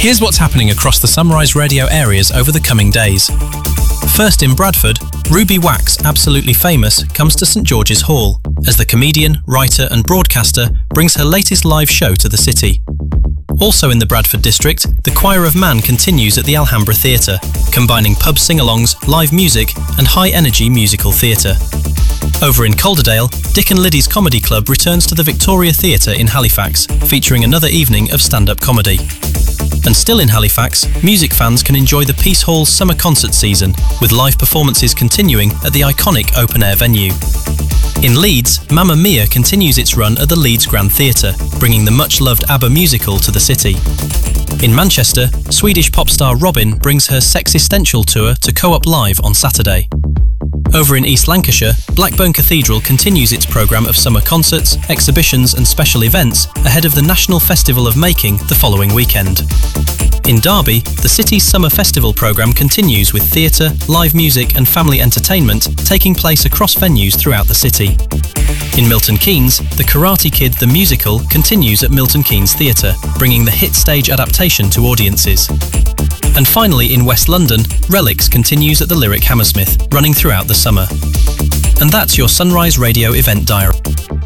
Here's what's happening across the Sunrise Radio areas over the coming days. First in Bradford, Ruby Wax, Absolutely Famous, comes to St George's Hall as the comedian, writer and broadcaster brings her latest live show to the city. Also in the Bradford district, the Choir of Man continues at the Alhambra Theatre, combining pub sing-alongs, live music and high-energy musical theatre. Over in Calderdale, Dick and Liddy's Comedy Club returns to the Victoria Theatre in Halifax, featuring another evening of stand-up comedy. And still in Halifax, music fans can enjoy the Peace Hall's summer concert season, with live performances continuing at the iconic open-air venue. In Leeds, Mamma Mia continues its run at the Leeds Grand Theatre, bringing the much-loved ABBA musical to the city. In Manchester, Swedish pop star Robyn brings her Sexistential tour to Co-op Live on Saturday. Over in East Lancashire, Blackburn Cathedral continues its programme of summer concerts, exhibitions and special events ahead of the National Festival of Making the following weekend. In Derby, the city's summer festival programme continues with theatre, live music and family entertainment taking place across venues throughout the city. In Milton Keynes, the Karate Kid the Musical continues at Milton Keynes Theatre, bringing the hit stage adaptation to audiences. And finally in West London, Relics continues at the Lyric Hammersmith, running throughout the summer. And that's your Sunrise Radio event diary.